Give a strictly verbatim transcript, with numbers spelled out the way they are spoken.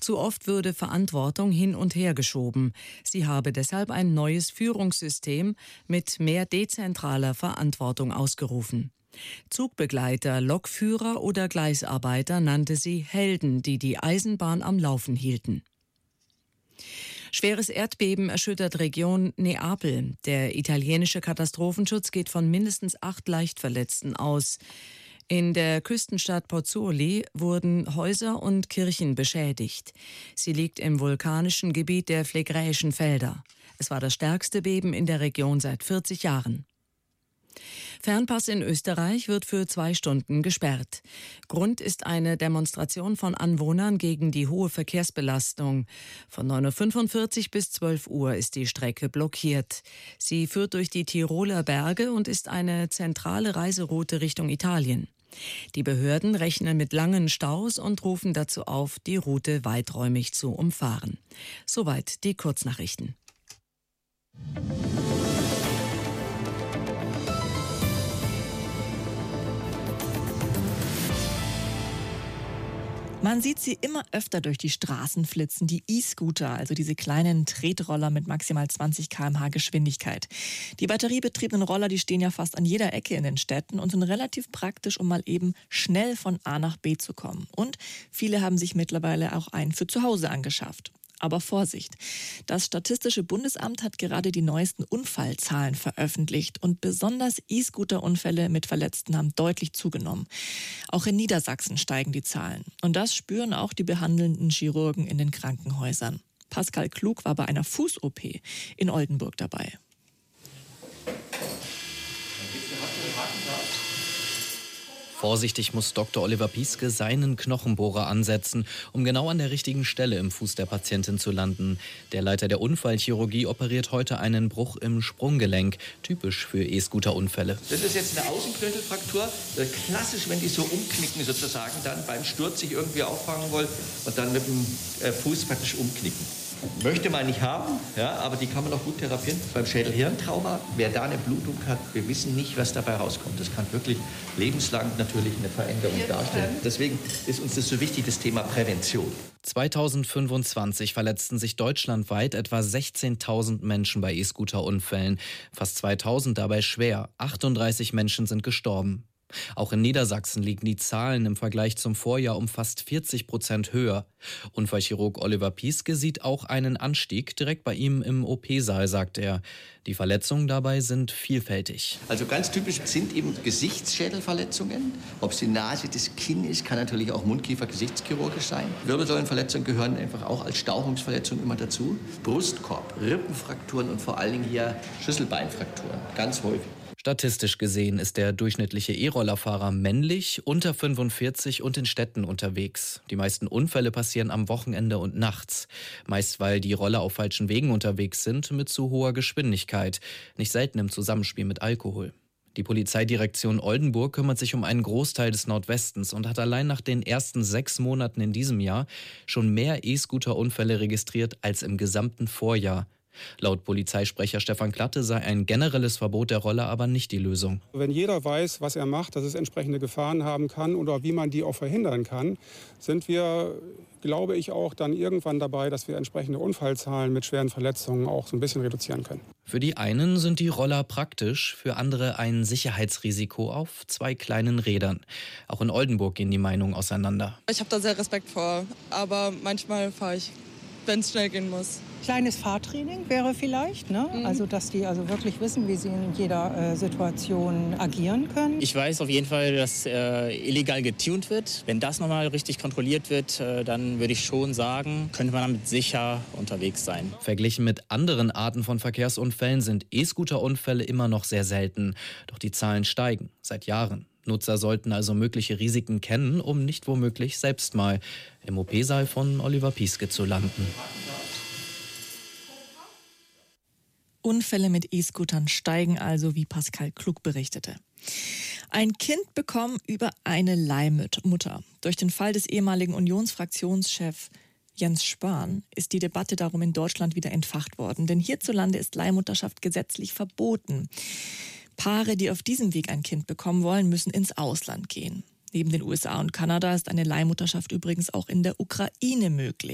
Zu oft würde Verantwortung hin und her geschoben. Sie habe deshalb ein neues Führungssystem mit mehr dezentraler Verantwortung ausgerufen. Zugbegleiter, Lokführer oder Gleisarbeiter nannte sie Helden, die die Eisenbahn am Laufen hielten. Schweres Erdbeben erschüttert Region Neapel. Der italienische Katastrophenschutz geht von mindestens acht Leichtverletzten aus. In der Küstenstadt Pozzuoli wurden Häuser und Kirchen beschädigt. Sie liegt im vulkanischen Gebiet der Phlegräischen Felder. Es war das stärkste Beben in der Region seit vierzig Jahren. Fernpass in Österreich wird für zwei Stunden gesperrt. Grund ist eine Demonstration von Anwohnern gegen die hohe Verkehrsbelastung. Von neun Uhr fünfundvierzig bis zwölf Uhr ist die Strecke blockiert. Sie führt durch die Tiroler Berge und ist eine zentrale Reiseroute Richtung Italien. Die Behörden rechnen mit langen Staus und rufen dazu auf, die Route weiträumig zu umfahren. Soweit die Kurznachrichten. Man sieht sie immer öfter durch die Straßen flitzen, die E-Scooter, also diese kleinen Tretroller mit maximal zwanzig Kilometer pro Stunde Geschwindigkeit. Die batteriebetriebenen Roller, die stehen ja fast an jeder Ecke in den Städten und sind relativ praktisch, um mal eben schnell von A nach B zu kommen. Und viele haben sich mittlerweile auch einen für zu Hause angeschafft. Aber Vorsicht, das Statistische Bundesamt hat gerade die neuesten Unfallzahlen veröffentlicht und besonders E-Scooter-Unfälle mit Verletzten haben deutlich zugenommen. Auch in Niedersachsen steigen die Zahlen und das spüren auch die behandelnden Chirurgen in den Krankenhäusern. Pascal Klug war bei einer Fuß-O P in Oldenburg dabei. Vorsichtig muss Doktor Oliver Pieske seinen Knochenbohrer ansetzen, um genau an der richtigen Stelle im Fuß der Patientin zu landen. Der Leiter der Unfallchirurgie operiert heute einen Bruch im Sprunggelenk, typisch für E-Scooter-Unfälle. Das ist jetzt eine Außenknöchelfraktur, klassisch, wenn die so umknicken sozusagen, dann beim Sturz sich irgendwie auffangen wollen und dann mit dem Fuß praktisch umknicken. Möchte man nicht haben, ja, aber die kann man auch gut therapieren. Beim Schädel-Hirn-Trauma, wer da eine Blutung hat, wir wissen nicht, was dabei rauskommt. Das kann wirklich lebenslang natürlich eine Veränderung darstellen. Deswegen ist uns das so wichtig, das Thema Prävention. zweitausendfünfundzwanzig verletzten sich deutschlandweit etwa sechzehntausend Menschen bei E-Scooter-Unfällen. Fast zweitausend dabei schwer. achtunddreißig Menschen sind gestorben. Auch in Niedersachsen liegen die Zahlen im Vergleich zum Vorjahr um fast vierzig Prozent höher. Unfallchirurg Oliver Pieske sieht auch einen Anstieg direkt bei ihm im O P-Saal, sagt er. Die Verletzungen dabei sind vielfältig. Also ganz typisch sind eben Gesichtsschädelverletzungen. Ob es die Nase, das Kinn ist, kann natürlich auch Mundkiefer-Gesichtschirurgisch sein. Wirbelsäulenverletzungen gehören einfach auch als Stauchungsverletzung immer dazu. Brustkorb, Rippenfrakturen und vor allen Dingen hier Schlüsselbeinfrakturen, ganz häufig. Statistisch gesehen ist der durchschnittliche E-Rollerfahrer männlich, unter fünfundvierzig und in Städten unterwegs. Die meisten Unfälle passieren am Wochenende und nachts. Meist, weil die Roller auf falschen Wegen unterwegs sind mit zu hoher Geschwindigkeit. Nicht selten im Zusammenspiel mit Alkohol. Die Polizeidirektion Oldenburg kümmert sich um einen Großteil des Nordwestens und hat allein nach den ersten sechs Monaten in diesem Jahr schon mehr E-Scooter-Unfälle registriert als im gesamten Vorjahr. Laut Polizeisprecher Stefan Klatte sei ein generelles Verbot der Roller aber nicht die Lösung. Wenn jeder weiß, was er macht, dass es entsprechende Gefahren haben kann oder wie man die auch verhindern kann, sind wir, glaube ich, auch dann irgendwann dabei, dass wir entsprechende Unfallzahlen mit schweren Verletzungen auch so ein bisschen reduzieren können. Für die einen sind die Roller praktisch, für andere ein Sicherheitsrisiko auf zwei kleinen Rädern. Auch in Oldenburg gehen die Meinungen auseinander. Ich habe da sehr Respekt vor, aber manchmal fahre ich, wenn es schnell gehen muss. Kleines Fahrtraining wäre vielleicht, ne? Mhm. Also dass die also wirklich wissen, wie sie in jeder äh, Situation agieren können. Ich weiß auf jeden Fall, dass äh, illegal getunt wird. Wenn das nochmal richtig kontrolliert wird, äh, dann würde ich schon sagen, könnte man damit sicher unterwegs sein. Verglichen mit anderen Arten von Verkehrsunfällen sind E-Scooter-Unfälle immer noch sehr selten. Doch die Zahlen steigen seit Jahren. Nutzer sollten also mögliche Risiken kennen, um nicht womöglich selbst mal im O P-Saal von Oliver Pieske zu landen. Unfälle mit E-Scootern steigen also, wie Pascal Klug berichtete. Ein Kind bekommen über eine Leihmutter. Durch den Fall des ehemaligen Unionsfraktionschefs Jens Spahn ist die Debatte darum in Deutschland wieder entfacht worden. Denn hierzulande ist Leihmutterschaft gesetzlich verboten. Paare, die auf diesem Weg ein Kind bekommen wollen, müssen ins Ausland gehen. Neben den U S A und Kanada ist eine Leihmutterschaft übrigens auch in der Ukraine möglich.